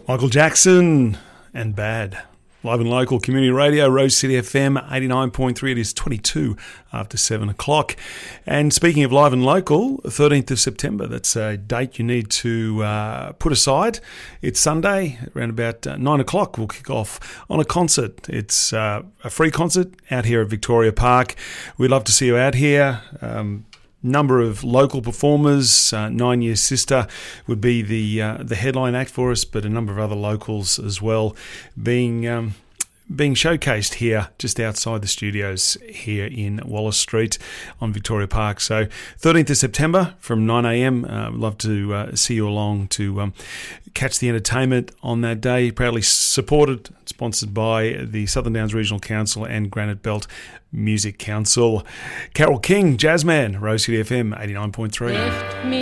Michael Jackson and Bad. Live and local community radio, Rose City FM 89.3. It is 22 after 7 o'clock. And speaking of live and local, 13th of September, that's a date you need to put aside. It's Sunday, around about 9 o'clock. We'll kick off on a concert. It's a free concert out here at Victoria Park. We'd love to see you out here. Number of local performers. 9 Year Sister would be the headline act for us, but a number of other locals as well being showcased here just outside the studios here in Wallace Street on Victoria Park. So 13th of September from 9am. We'd love to see you along to catch the entertainment on that day. Proudly supported, sponsored by the Southern Downs Regional Council and Granite Belt Music Council. Carole King, Jazzman, Rose City FM 89.3.